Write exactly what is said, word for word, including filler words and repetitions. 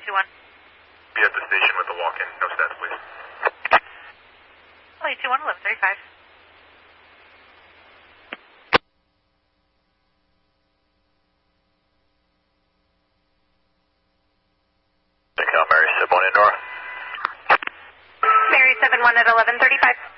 two one. Be at the station with the walk-in. No stats, please. L A two one, eleven thirty-five. Take out Mary seven one in Nora. Mary seven one at eleven thirty-five.